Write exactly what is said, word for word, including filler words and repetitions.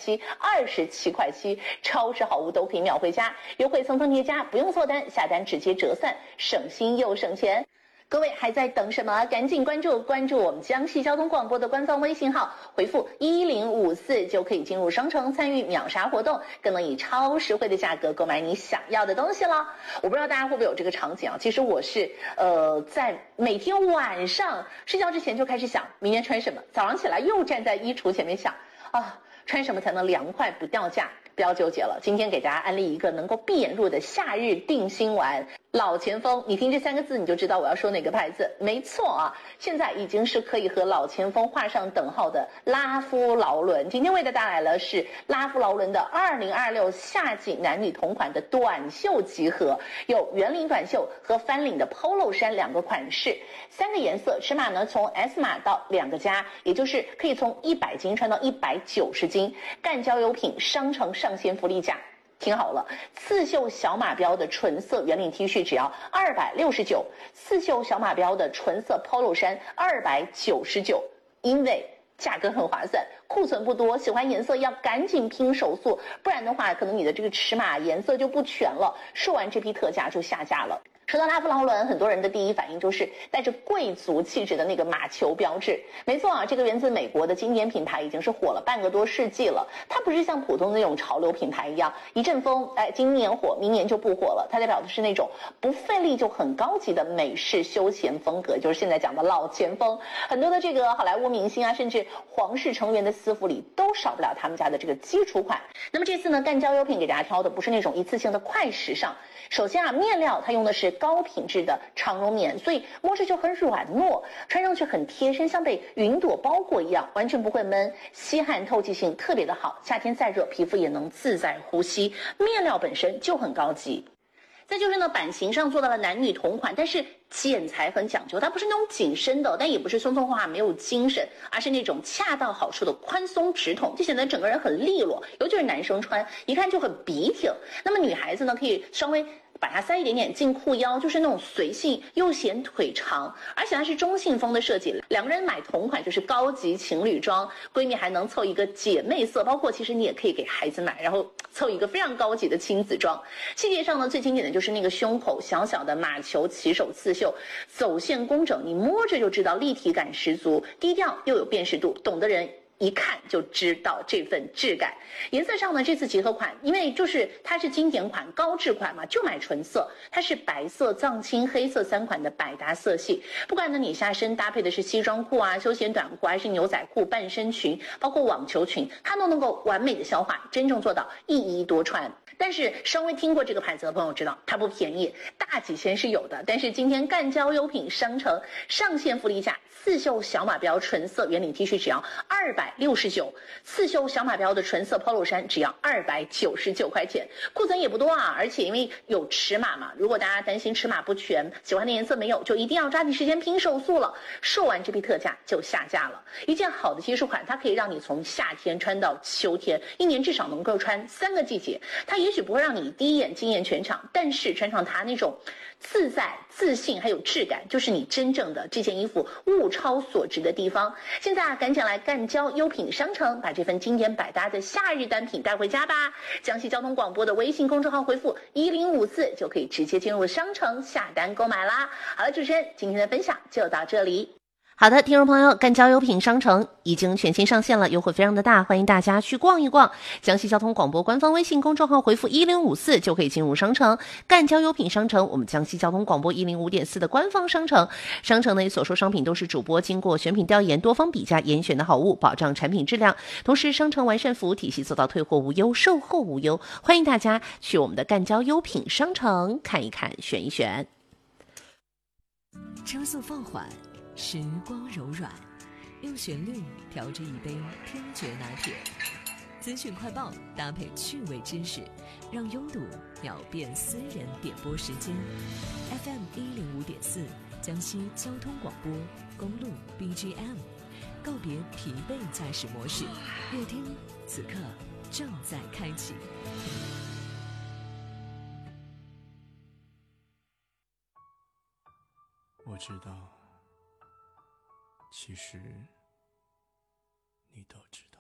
七，二十七块七，超市好物都可以秒回家，优惠层层叠加，不用凑单，下单直接折算，省心又省钱。各位还在等什么？赶紧关注关注我们江西交通广播的官方微信号，回复一零五四就可以进入商城参与秒杀活动，更能以超实惠的价格购买你想要的东西了。我不知道大家会不会有这个场景啊？其实我是呃在每天晚上睡觉之前就开始想明天穿什么，早上起来又站在衣橱前面想啊穿什么才能凉快不掉价。不要纠结了，今天给大家安利一个能够闭眼入的夏日定心丸老前锋。你听这三个字你就知道我要说哪个牌子，没错啊，现在已经是可以和老前锋画上等号的拉夫劳伦。今天为大家带来了是拉夫劳伦的二零二六夏季男女同款的短袖集合，有圆领短袖和翻领的 polo 衫两个款式，三个颜色，尺码呢从 S 码到两个加，也就是可以从一百斤穿到一百九十斤，干胶优品，商城上上线福利价。听好了，刺绣小马标的纯色圆领 T 恤只要二百六十九，刺绣小马标的纯色 polo 衫二百九十九，因为价格很划算，库存不多，喜欢颜色要赶紧拼手速，不然的话可能你的这个尺码颜色就不全了，售完这批特价就下架了。说到拉夫劳伦，很多人的第一反应就是带着贵族气质的那个马球标志。没错啊，这个源自美国的经典品牌已经是火了半个多世纪了。它不是像普通的那种潮流品牌一样，一阵风，哎，今年火，明年就不火了。它代表的是那种不费力就很高级的美式休闲风格，就是现在讲的老前锋。很多的这个好莱坞明星啊，甚至皇室成员的私服里都少不了他们家的这个基础款。那么这次呢，干胶优品给大家挑的不是那种一次性的快时尚。首先啊，面料它用的是高品质的长绒棉，所以摸着就很软糯，穿上去很贴身，像被云朵包裹一样，完全不会闷，吸汗透气性特别的好，夏天再热皮肤也能自在呼吸。面料本身就很高级。再就是呢，版型上做到了男女同款，但是剪裁很讲究，它不是那种紧身的，但也不是松松垮垮没有精神，而是那种恰到好处的宽松直筒，就显得整个人很利落，尤其是男生穿，一看就很笔挺。那么女孩子呢，可以稍微把它塞一点点进裤腰，就是那种随性又显腿长，而且它是中性风的设计，两个人买同款就是高级情侣装，闺蜜还能凑一个姐妹色，包括其实你也可以给孩子买，然后凑一个非常高级的亲子装。细节上呢，最经典的就是那个胸口小小的马球起手刺绣，走线工整，你摸着就知道立体感十足，低调又有辨识度，懂的人一看就知道这份质感。颜色上呢，这次集合款因为就是它是经典款高质款嘛，就买纯色，它是白色藏青黑色三款的百搭色系，不管呢你下身搭配的是西装裤啊休闲短裤还是牛仔裤半身裙包括网球裙，它都能够完美的消化，真正做到一衣多穿。但是稍微听过这个牌子的朋友知道它不便宜，大几千是有的，但是今天干胶优品商城上线福利价，刺绣小马标纯色圆领 T 恤只要二百六十九，刺绣小马标的纯色 polo 衫只要二百九十九块钱，库存也不多啊，而且因为有尺码嘛，如果大家担心尺码不全，喜欢的颜色没有，就一定要抓紧时间拼手速了，售完这批特价就下架了。一件好的基础款，它可以让你从夏天穿到秋天，一年至少能够穿三个季节，它也许不会让你第一眼惊艳全场，但是穿上它那种自在自信还有质感，就是你真正的这件衣服物超所值的地方。现在啊，赶紧来干胶优品商城把这份经典百搭的夏日单品带回家吧。江西交通广播的微信公众号回复一零五四就可以直接进入商城下单购买啦。好了，主持人今天的分享就到这里。好的，听众朋友，干胶优品商城已经全新上线了，优惠非常的大，欢迎大家去逛一逛。江西交通广播官方微信公众号回复一零五四就可以进入商城。干胶优品商城，我们江西交通广播一零五点四的官方商城。商城内所说商品都是主播经过选品调研、多方比价严选的好物，保障产品质量。同时，商城完善服务体系，做到退货无忧、售后无忧。欢迎大家去我们的干胶优品商城看一看、选一选。 车速放缓，时光柔软，用旋律调制一杯听觉拿铁。资讯快报搭配趣味知识，让拥堵秒变私人点播时间。F M 一零五点四，江西交通广播，公路 B G M， 告别疲惫驾驶模式，乐听此刻正在开启。 我知道，其实你都知道。